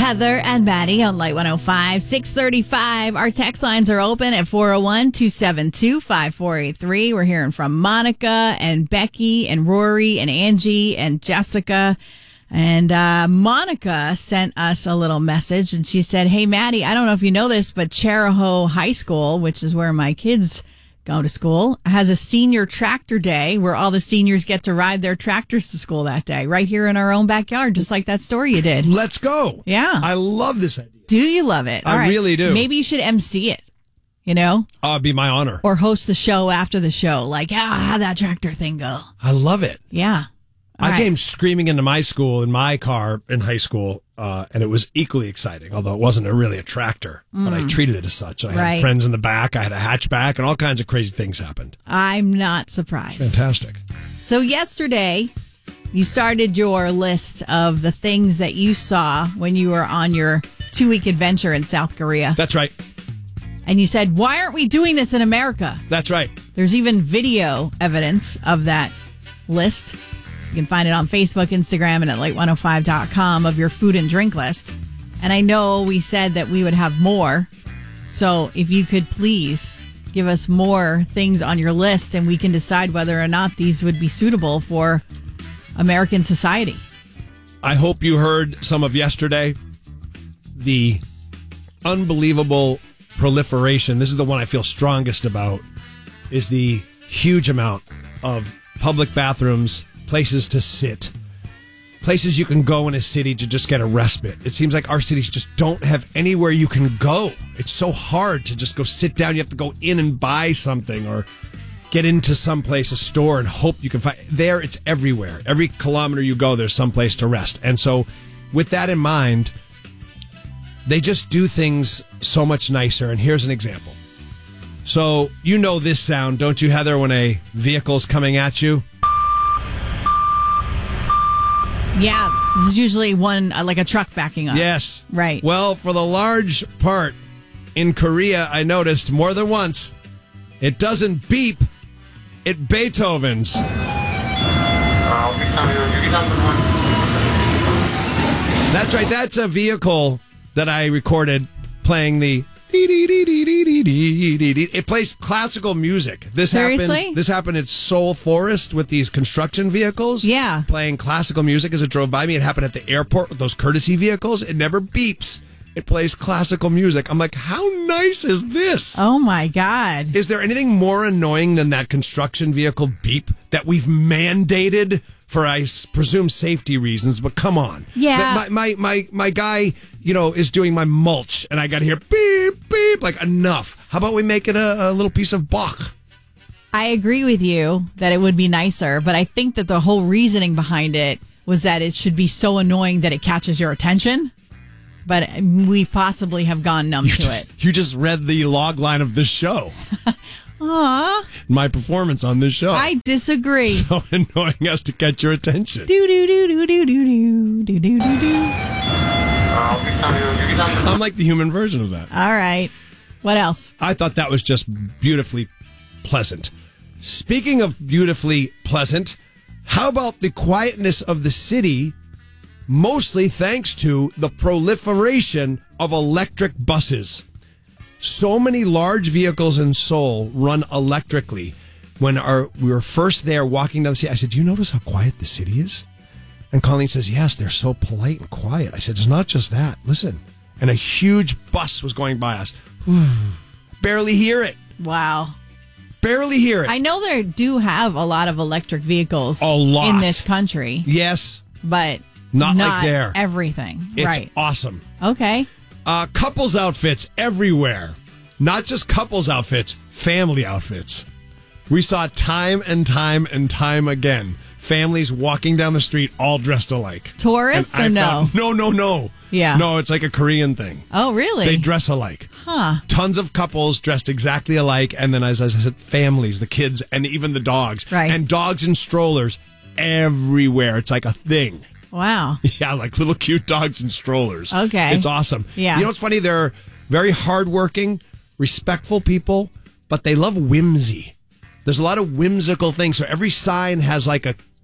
Heather and Maddie on Light 105, 635. Our text lines are open at 401-272-5483. We're hearing from Monica and Becky and Rory and Angie and Jessica. And Monica sent us a little message, and she said, hey, Maddie, I don't know if you know this, but Charahoe High School, which is where my kids go to school, has a senior tractor day where all the seniors get to ride their tractors to school that day, right here in our own backyard, just like that story you did. Let's go. Yeah. I love this idea. Do you love it? I really do. Maybe you should MC it, you know? It'd be my honor. Or host the show after the show. Like, how'd that tractor thing go? I love it. Yeah. I came screaming into my school in my car in high school, and it was equally exciting, although it wasn't really a tractor, but I treated it as such. I had friends in the back, I had a hatchback, and all kinds of crazy things happened. I'm not surprised. Fantastic. So yesterday, you started your list of the things that you saw when you were on your 2-week adventure in South Korea. That's right. And you said, why aren't we doing this in America? That's right. There's even video evidence of that list. You can find it on Facebook, Instagram, and at light105.com of your food and drink list. And I know we said that we would have more. So if you could please give us more things on your list, and we can decide whether or not these would be suitable for American society. I hope you heard some of yesterday. The unbelievable proliferation, this is the one I feel strongest about, is the huge amount of public bathrooms, places to sit, places you can go in a city to just get a respite. It seems like our cities just don't have anywhere you can go. It's so hard to just go sit down. You have to go in and buy something or get into someplace, a store, and hope you can find. There, it's everywhere. Every kilometer you go, there's someplace to rest. And so with that in mind, they just do things so much nicer. And here's an example. So you know this sound, don't you, Heather, when a vehicle's coming at you? Yeah, this is usually one, like a truck backing up. Yes. Right. Well, for the large part in Korea, I noticed more than once, it doesn't beep, it Beethovens. That's right, that's a vehicle that I recorded playing the it plays classical music. Seriously? This happened at Seoul Forest with these construction vehicles. Yeah. Playing classical music as it drove by me. It happened at the airport with those courtesy vehicles. It never beeps. It plays classical music. I'm like, how nice is this? Oh, my God. Is there anything more annoying than that construction vehicle beep that we've mandated for, I presume, safety reasons? But come on. Yeah. My guy, is doing my mulch, and I got to hear beep, beep. Like, enough. How about we make it a little piece of Bach? I agree with you that it would be nicer, but I think that the whole reasoning behind it was that it should be so annoying that it catches your attention. But we possibly have gone numb to it. You just read the log line of this show. Aww. My performance on this show. I disagree. So annoying us to catch your attention. Do-do-do-do-do-do-do-do-do-do. I'm like the human version of that. All right. What else? I thought that was just beautifully pleasant. Speaking of beautifully pleasant, how about the quietness of the city, mostly thanks to the proliferation of electric buses? So many large vehicles in Seoul run electrically. When we were first there walking down the city, I said, do you notice how quiet the city is? And Colleen says, yes, they're so polite and quiet. I said, it's not just that. Listen. And a huge bus was going by us. Barely hear it. Wow. Barely hear it. I know they do have a lot of electric vehicles in this country. Yes. But not like there. Everything. It's right. Awesome. Okay. Couples outfits everywhere. Not just couples outfits, family outfits. We saw time and time and time again families walking down the street all dressed alike. Tourists or no? No. Yeah. No, it's like a Korean thing. Oh, really? They dress alike. Huh. Tons of couples dressed exactly alike. And then, as I said, families, the kids, and even the dogs. Right. And dogs and strollers everywhere. It's like a thing. Wow. Yeah, like little cute dogs and strollers. Okay. It's awesome. Yeah. You know what's funny? They're very hardworking, respectful people, but they love whimsy. There's a lot of whimsical things. So every sign has like a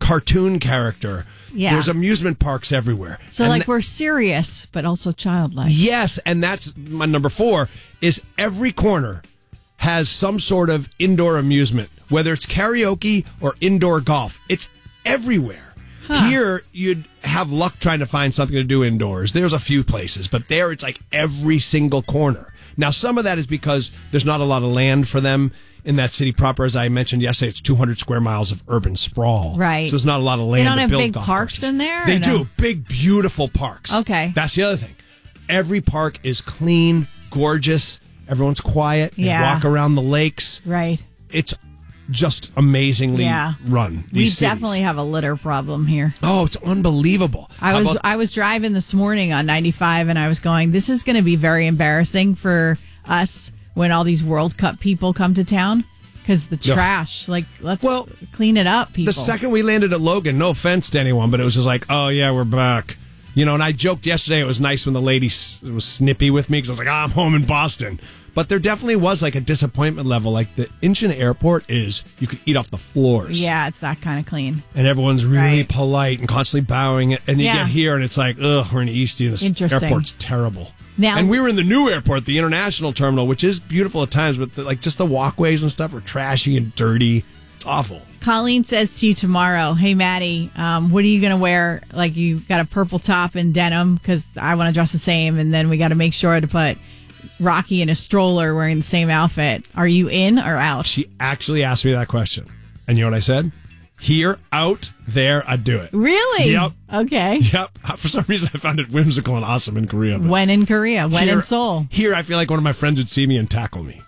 cartoon character. Yeah. There's amusement parks everywhere. So, And we're serious, but also childlike. yes, and that's my number 4, is every corner has some sort of indoor amusement, whether it's karaoke or indoor golf. It's everywhere. Here, you'd have luck trying to find something to do indoors. There's a few places, but there it's like every single corner. Now, some of that is because there's not a lot of land for them in that city proper. As I mentioned yesterday, it's 200 square miles of urban sprawl. Right. So there's not a lot of land They don't to have build big golf parks courses. in there, They or do. no? Big, beautiful parks. Okay. That's the other thing. Every park is clean, gorgeous. Everyone's quiet. They Yeah. walk around the lakes. Right. It's just amazingly Yeah. run. We These cities. definitely have a litter problem here. Oh, it's unbelievable. How about- I was driving this morning on 95 and I was going, this is going to be very embarrassing for us when all these World Cup people come to town, because the Yeah. trash, let's clean it up, people. The second we landed at Logan, no offense to anyone, but it was just like, oh, yeah, we're back. You know, and I joked yesterday it was nice when the lady was snippy with me because I was like, I'm home in Boston. But there definitely was like a disappointment level. Like the Incheon Airport is, you could eat off the floors. Yeah, it's that kind of clean. And everyone's really Right. polite and constantly bowing. And you Yeah. get here and it's like, ugh, we're in Eastie. This Interesting. airport's terrible. Now- and we were in the new airport, the international terminal, which is beautiful at times, but just the walkways and stuff are trashy and dirty. It's awful. Colleen says to you tomorrow, hey, Maddie, what are you going to wear? Like, you got a purple top and denim, because I want to dress the same. And then we got to make sure to put Rocky in a stroller wearing the same outfit. Are you in or out? She actually asked me that question. And you know what I said? Here, out, there, I'd do it. Really? Yep. Okay. Yep. For some reason, I found it whimsical and awesome in Korea. but When in Korea, when here- in Seoul. Here, I feel like one of my friends would see me and tackle me.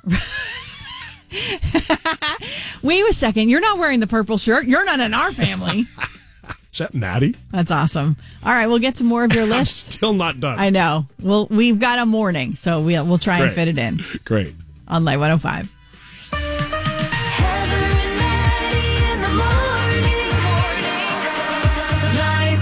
Wait a second. You're not wearing the purple shirt. You're not in our family. Is that Maddie? That's awesome. All right, we'll get to more of your I'm list. still not done. I know. We've got a morning, so we'll try and Great. fit it in Great. on Light 105. Heather and Maddie in the morning. Light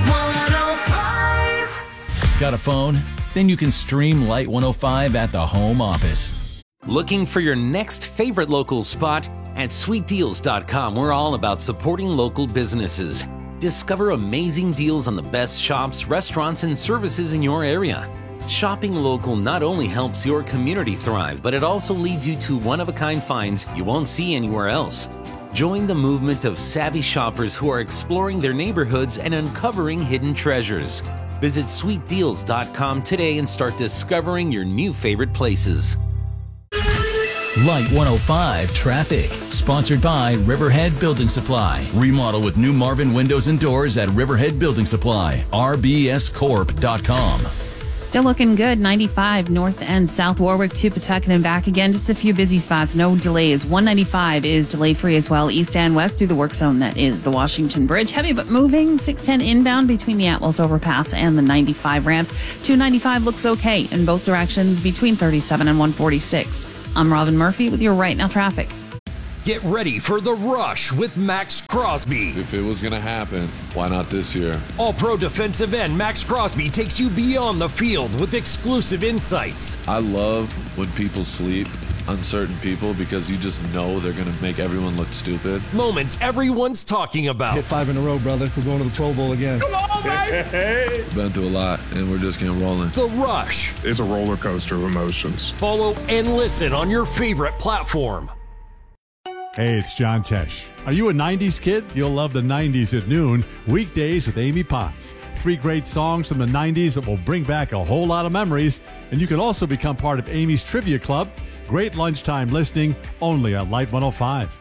105. Got a phone? Then you can stream Light 105 at the home office. Looking for your next favorite local spot? At sweetdeals.com, we're all about supporting local businesses. Discover amazing deals on the best shops, restaurants, and services in your area. Shopping local not only helps your community thrive, but it also leads you to one-of-a-kind finds you won't see anywhere else. Join the movement of savvy shoppers who are exploring their neighborhoods and uncovering hidden treasures. Visit sweetdeals.com today and start discovering your new favorite places. Light 105 Traffic. Sponsored by Riverhead Building Supply. Remodel with new Marvin windows and doors at Riverhead Building Supply. RBScorp.com. Still looking good. 95 north and south Warwick to Pawtucket and back again. Just a few busy spots. No delays. 195 is delay free as well. East and west through the work zone. That is the Washington Bridge. Heavy but moving. 610 inbound between the Atwells overpass and the 95 ramps. 295 looks okay in both directions between 37 and 146. I'm Robin Murphy with your Right Now traffic. Get ready for The Rush with Max Crosby. If it was going to happen, why not this year? All-pro defensive end Max Crosby takes you beyond the field with exclusive insights. I love when people sleep on certain people because you just know they're going to make everyone look stupid. Moments everyone's talking about. Hit 5 in a row, brother. We're going to the Pro Bowl again. Come on, baby! Been through a lot, and we're just getting rolling. The Rush. It's a roller coaster of emotions. Follow and listen on your favorite platform. Hey, it's John Tesh. Are you a 90s kid? You'll love the 90s at noon, weekdays with Amy Potts. 3 great songs from the 90s that will bring back a whole lot of memories. And you can also become part of Amy's Trivia Club. Great lunchtime listening, only on Light 105.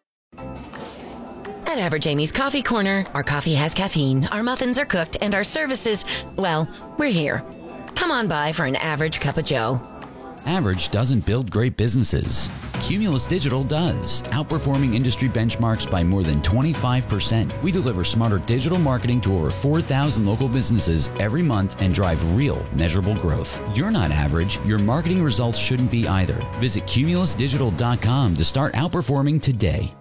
At Average Amy's Coffee Corner, our coffee has caffeine, our muffins are cooked, and our services, well, we're here. Come on by for an average cup of joe. Average doesn't build great businesses. Cumulus Digital does, outperforming industry benchmarks by more than 25%. We deliver smarter digital marketing to over 4,000 local businesses every month and drive real, measurable growth. You're not average. Your marketing results shouldn't be either. Visit cumulusdigital.com to start outperforming today.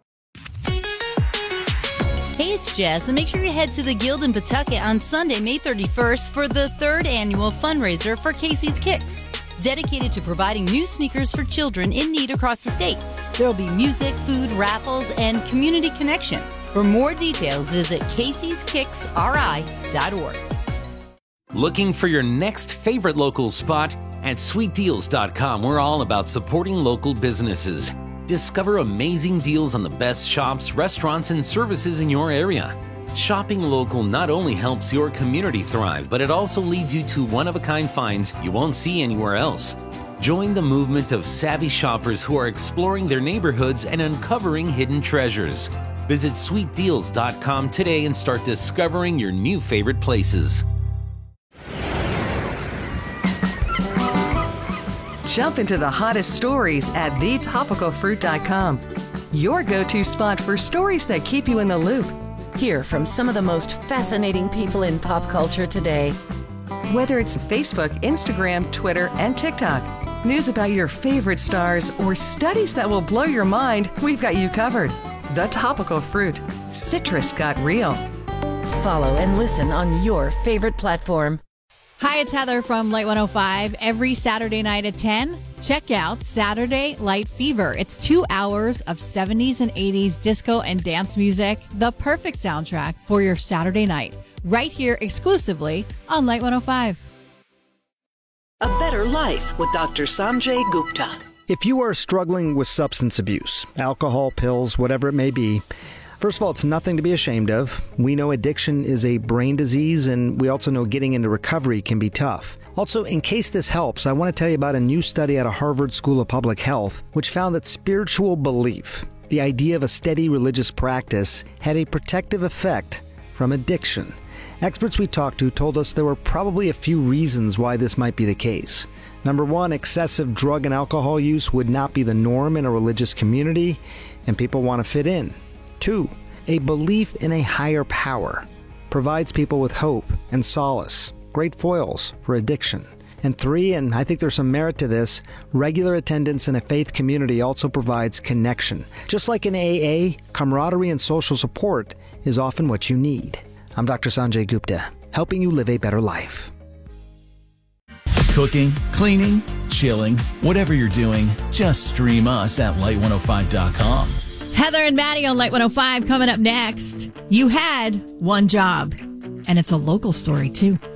Hey, it's Jess, and make sure you head to the Guild in Pawtucket on Sunday, May 31st for the 3rd annual fundraiser for Casey's Kicks, dedicated to providing new sneakers for children in need across the state. There will be music, food, raffles, and community connection. For more details, visit Casey'sKicksRI.org. Looking for your next favorite local spot? At SweetDeals.com, we're all about supporting local businesses. Discover amazing deals on the best shops, restaurants, and services in your area. Shopping local not only helps your community thrive, but it also leads you to one-of-a-kind finds you won't see anywhere else. Join the movement of savvy shoppers who are exploring their neighborhoods and uncovering hidden treasures. Visit SweetDeals.com today and start discovering your new favorite places. Jump into the hottest stories at thetopicalfruit.com. Your go-to spot for stories that keep you in the loop. Hear from some of the most fascinating people in pop culture today. Whether it's Facebook, Instagram, Twitter, and TikTok, news about your favorite stars, or studies that will blow your mind, we've got you covered. The Topical Fruit. Citrus got real. Follow and listen on your favorite platform. Hi, it's Heather from Light 105. Every Saturday night at 10, check out Saturday Light Fever. It's 2 hours of 70s and 80s disco and dance music, the perfect soundtrack for your Saturday night, right here exclusively on Light 105. A Better Life with Dr. Sanjay Gupta. If you are struggling with substance abuse, alcohol, pills, whatever it may be, first of all, it's nothing to be ashamed of. We know addiction is a brain disease, and we also know getting into recovery can be tough. Also, in case this helps, I want to tell you about a new study out of Harvard School of Public Health, which found that spiritual belief, the idea of a steady religious practice, had a protective effect from addiction. Experts we talked to told us there were probably a few reasons why this might be the case. Number one, excessive drug and alcohol use would not be the norm in a religious community, and people want to fit in. 2, a belief in a higher power provides people with hope and solace, great foils for addiction. And 3, and I think there's some merit to this, regular attendance in a faith community also provides connection. Just like in AA, camaraderie and social support is often what you need. I'm Dr. Sanjay Gupta, helping you live a better life. Cooking, cleaning, chilling, whatever you're doing, just stream us at light105.com. Heather and Maddie on Light 105 coming up next. You had one job, and it's a local story, too.